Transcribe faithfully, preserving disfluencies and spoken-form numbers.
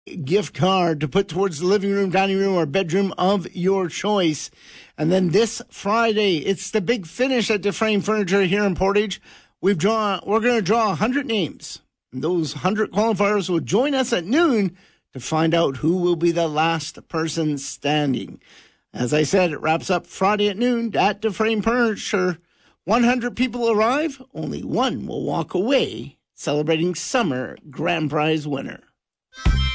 gift card to put towards the living room, dining room, or bedroom of your choice. And then this Friday, it's the big finish at Dufresne Furniture here in Portage. We've drawn, we're going to draw one hundred names. And those one hundred qualifiers will join us at noon to find out who will be the last person standing. As I said, it wraps up Friday at noon at Dufresne Furniture. one hundred people arrive, only one will walk away, celebrating summer grand prize winner.